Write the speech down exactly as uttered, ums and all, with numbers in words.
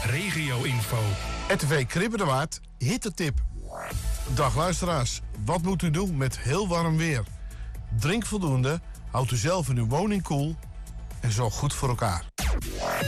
regio-info. R T V Kribbendewaard, hittetip. Dag luisteraars, wat moet u doen met heel warm weer? Drink voldoende, houd u zelf in uw woning koel en zorg goed voor elkaar.